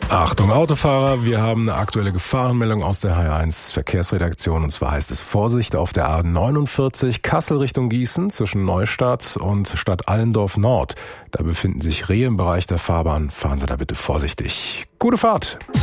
Achtung Autofahrer, wir haben eine aktuelle Gefahrenmeldung aus der HR1 Verkehrsredaktion und zwar heißt es Vorsicht auf der A49 Kassel Richtung Gießen zwischen Neustadt und Stadt Allendorf Nord. Da befinden sich Rehe im Bereich der Fahrbahn, fahren Sie da bitte vorsichtig. Gute Fahrt!